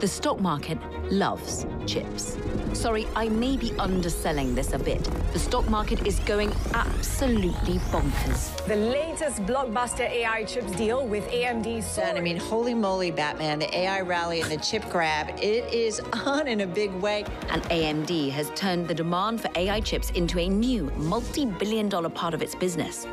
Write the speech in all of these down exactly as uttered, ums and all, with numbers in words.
The stock market loves chips. Sorry, I may be underselling this a bit. The stock market is going absolutely bonkers. The latest blockbuster A I chips deal with A M D. I mean, holy moly, Batman, the A I rally and the chip grab, it is on in a big way. And A M D has turned the demand for A I chips into a new multi-billion dollar part of its business.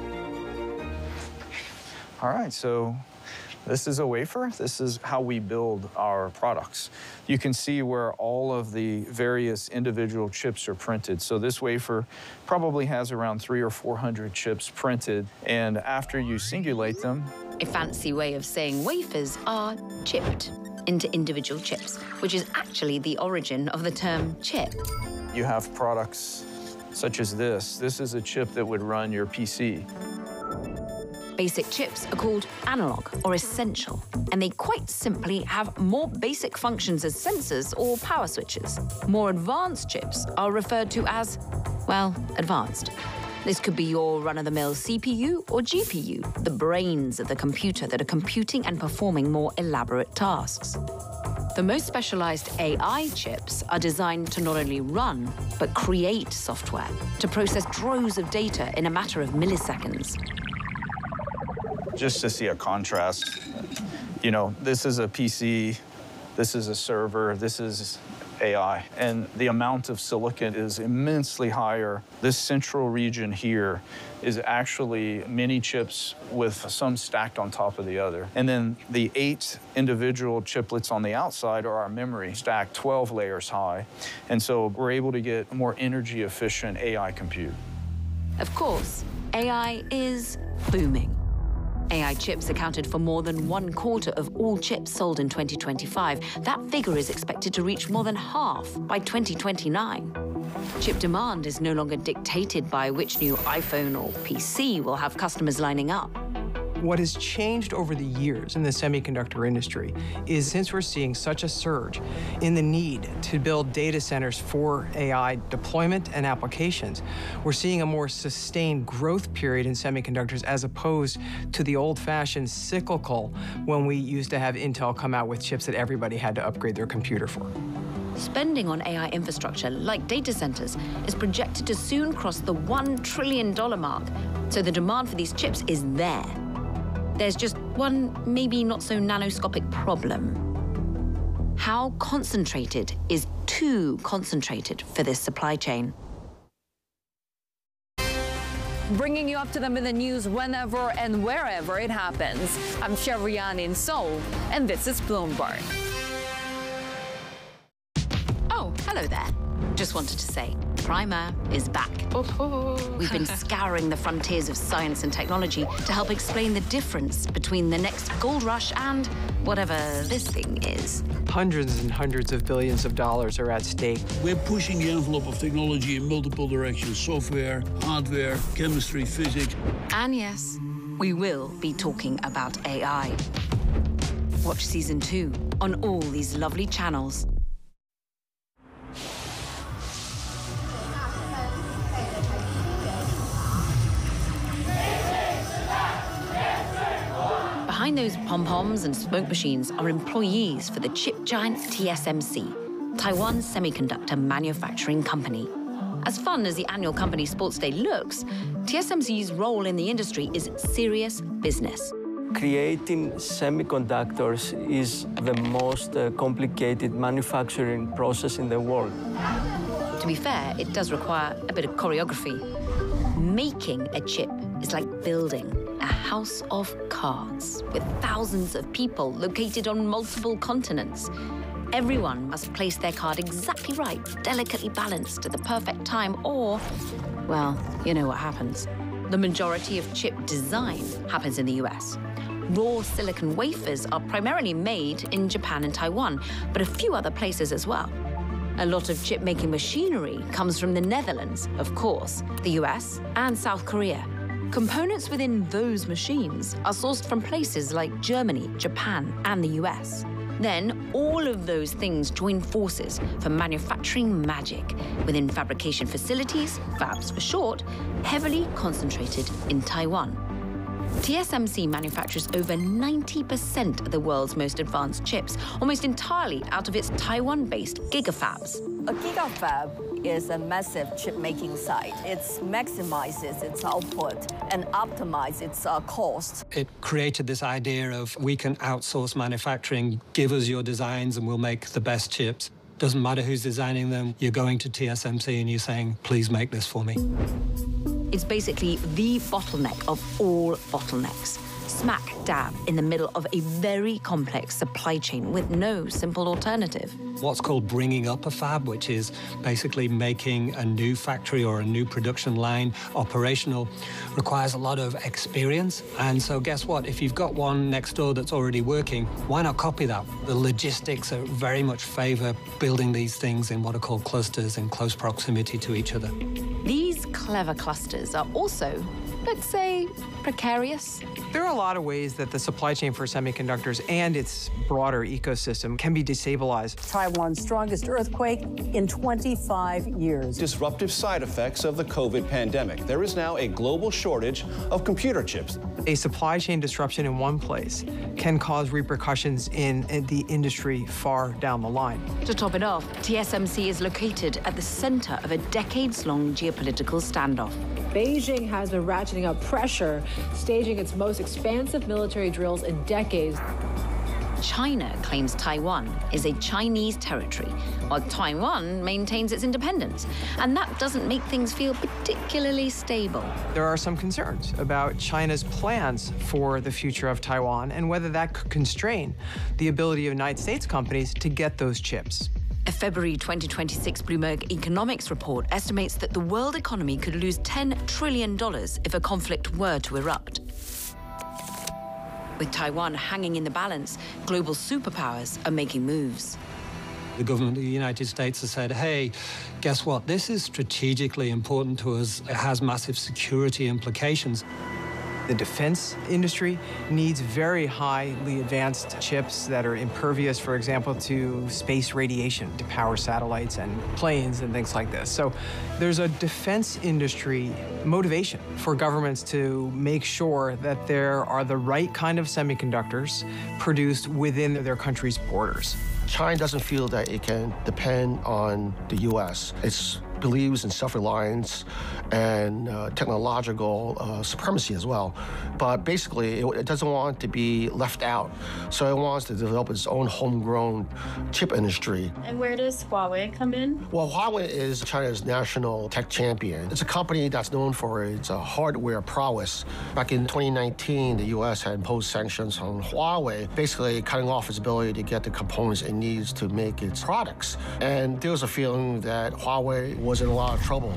All right, so this is a wafer. This is how we build our products. You can see where all of the various individual chips are printed. So this wafer probably has around three or four hundred chips printed. And after you singulate them, a fancy way of saying wafers are chipped into individual chips, which is actually the origin of the term chip. You have products such as this. This is a chip that would run your P C. Basic chips are called analog or essential, and they quite simply have more basic functions as sensors or power switches. More advanced chips are referred to as, well, advanced. This could be your run-of-the-mill C P U or G P U, the brains of the computer that are computing and performing more elaborate tasks. The most specialized A I chips are designed to not only run, but create software to process droves of data in a matter of milliseconds. Just to see a contrast, you know, this is a P C, this is a server, this is A I, and the amount of silicon is immensely higher. This central region here is actually many chips with some stacked on top of the other. And then the eight individual chiplets on the outside are our memory, stacked twelve layers high. And so we're able to get more energy efficient A I compute. Of course, A I is booming. A I chips accounted for more than one quarter of all chips sold in twenty twenty-five. That figure is expected to reach more than half by twenty twenty-nine. Chip demand is no longer dictated by which new iPhone or P C will have customers lining up. What has changed over the years in the semiconductor industry is since we're seeing such a surge in the need to build data centers for A I deployment and applications, we're seeing a more sustained growth period in semiconductors as opposed to the old-fashioned cyclical when we used to have Intel come out with chips that everybody had to upgrade their computer for. Spending on A I infrastructure, like data centers, is projected to soon cross the one trillion dollar mark, so the demand for these chips is there. There's just one maybe not so nanoscopic problem. How concentrated is too concentrated for this supply chain? Bringing you up to them in the news whenever and wherever it happens. I'm Shevrian in Seoul, and this is Bloomberg. Oh, hello there. Just wanted to say, Primer is back. Oh. We've been scouring the frontiers of science and technology to help explain the difference between the next gold rush and whatever this thing is. Hundreds and hundreds of billions of dollars are at stake. We're pushing the envelope of technology in multiple directions: software, hardware, chemistry, physics. And yes, we will be talking about A I. Watch season two on all these lovely channels. Behind those pom-poms and smoke machines are employees for the chip giant T S M C, Taiwan's semiconductor manufacturing company. As fun as the annual company sports day looks, T S M C's role in the industry is serious business. Creating semiconductors is the most uh, complicated manufacturing process in the world. To be fair, it does require a bit of choreography. Making a chip is like building a house of cards with thousands of people located on multiple continents. Everyone must place their card exactly right, delicately balanced at the perfect time, or, well, you know what happens. The majority of chip design happens in the U S. Raw silicon wafers are primarily made in Japan and Taiwan, but a few other places as well. A lot of chip-making machinery comes from the Netherlands, of course, the U S, and South Korea. Components within those machines are sourced from places like Germany, Japan, and the U S. Then, all of those things join forces for manufacturing magic within fabrication facilities, fabs for short, heavily concentrated in Taiwan. T S M C manufactures over ninety percent of the world's most advanced chips, almost entirely out of its Taiwan-based gigafabs. A gigafab is a massive chip-making site. It maximizes its output and optimizes its uh, cost. It created this idea of we can outsource manufacturing, give us your designs and we'll make the best chips. Doesn't matter who's designing them, you're going to T S M C and you're saying, please make this for me. It's basically the bottleneck of all bottlenecks, smack dab in the middle of a very complex supply chain with no simple alternative. What's called bringing up a fab, which is basically making a new factory or a new production line operational, requires a lot of experience. And so guess what? If you've got one next door that's already working, why not copy that? The logistics are very much favor building these things in what are called clusters in close proximity to each other. These clever clusters are also, let's say, precarious. There are a lot of ways that the supply chain for semiconductors and its broader ecosystem can be destabilized. Taiwan's strongest earthquake in twenty-five years. Disruptive side effects of the COVID pandemic. There is now a global shortage of computer chips. A supply chain disruption in one place can cause repercussions in, in the industry far down the line. To top it off, T S M C is located at the center of a decades-long geopolitical standoff. Beijing has been ratcheting up pressure, staging its most expansive military drills in decades. China claims Taiwan is a Chinese territory, while Taiwan maintains its independence. And that doesn't make things feel particularly stable. There are some concerns about China's plans for the future of Taiwan and whether that could constrain the ability of United States companies to get those chips. A February twenty twenty-six Bloomberg economics report estimates that the world economy could lose ten trillion dollars if a conflict were to erupt. With Taiwan hanging in the balance, global superpowers are making moves. The government of the United States has said, hey, guess what? This is strategically important to us. It has massive security implications. The defense industry needs very highly advanced chips that are impervious, for example, to space radiation to power satellites and planes and things like this. So there's a defense industry motivation for governments to make sure that there are the right kind of semiconductors produced within their country's borders. China doesn't feel that it can depend on the U S. It believes in self-reliance and uh, technological uh, supremacy as well. But basically, it, it doesn't want to be left out. So it wants to develop its own homegrown chip industry. And where does Huawei come in? Well, Huawei is China's national tech champion. It's a company that's known for its uh, hardware prowess. Back in twenty nineteen, the U S had imposed sanctions on Huawei, basically cutting off its ability to get the components it needs to make its products. And there was a feeling that Huawei was in a lot of trouble.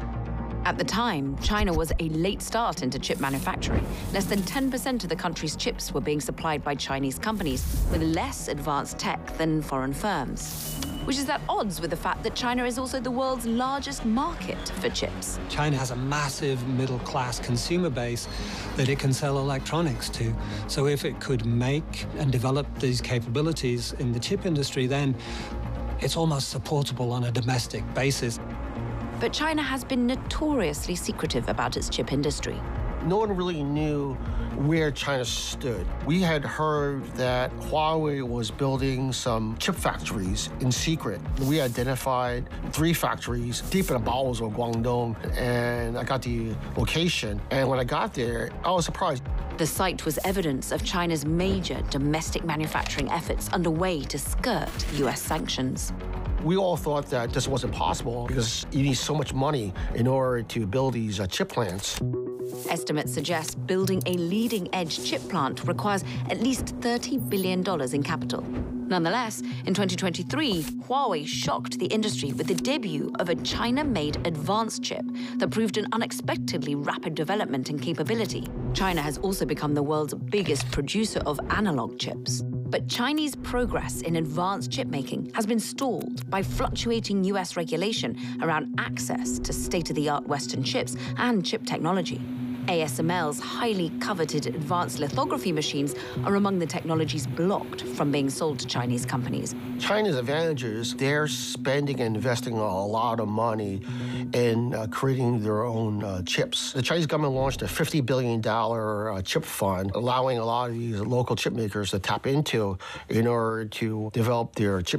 At the time, China was a late start into chip manufacturing. Less than ten percent of the country's chips were being supplied by Chinese companies with less advanced tech than foreign firms, which is at odds with the fact that China is also the world's largest market for chips. China has a massive middle-class consumer base that it can sell electronics to. So if it could make and develop these capabilities in the chip industry, then it's almost supportable on a domestic basis. But China has been notoriously secretive about its chip industry. No one really knew where China stood. We had heard that Huawei was building some chip factories in secret. We identified three factories deep in the bowels of Guangdong, and I got the location. And when I got there, I was surprised. The site was evidence of China's major domestic manufacturing efforts underway to skirt U S sanctions. We all thought that this wasn't possible because you need so much money in order to build these uh, chip plants. Estimates suggest building a leading-edge chip plant requires at least thirty billion dollars in capital. Nonetheless, in twenty twenty-three, Huawei shocked the industry with the debut of a China-made advanced chip that proved an unexpectedly rapid development and capability. China has also become the world's biggest producer of analog chips. But Chinese progress in advanced chip making has been stalled by fluctuating U S regulation around access to state-of-the-art Western chips and chip technology. A S M L's highly coveted advanced lithography machines are among the technologies blocked from being sold to Chinese companies. China's advantage is they're spending and investing a lot of money in uh, creating their own uh, chips. The Chinese government launched a fifty billion dollars uh, chip fund, allowing a lot of these local chip makers to tap into in order to develop their chip